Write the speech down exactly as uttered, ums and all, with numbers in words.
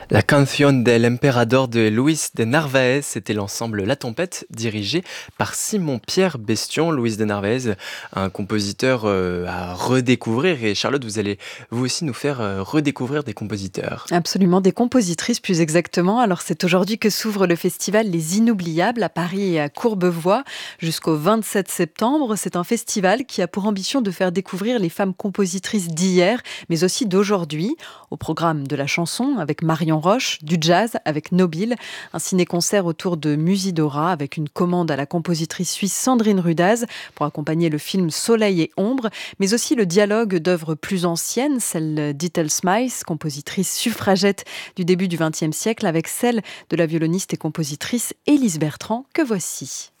La Canción del Emperador de Luis de Narvaez, c'était l'ensemble La Tempête, dirigé par Simon-Pierre Bestion. Luis de Narvaez, un compositeur euh, à redécouvrir. Et Charlotte, vous allez vous aussi nous faire euh, redécouvrir des compositeurs. Absolument, des compositrices plus exactement. Alors c'est aujourd'hui que s'ouvre le festival Les Inoubliables à Paris et à Courbevoie jusqu'au vingt-sept septembre. C'est un festival qui a pour ambition de faire découvrir les femmes compositrices d'hier, mais aussi d'aujourd'hui. Au programme de la chanson avec Marion Roche, du jazz avec Nobile, un ciné-concert autour de Musidora avec une commande à la compositrice suisse Sandrine Rudaz pour accompagner le film Soleil et Ombre, mais aussi le dialogue d'œuvres plus anciennes, celle d'Ethel Smythe, compositrice suffragette du début du vingtième siècle, avec celle de la violoniste et compositrice Élise Bertrand, que voici.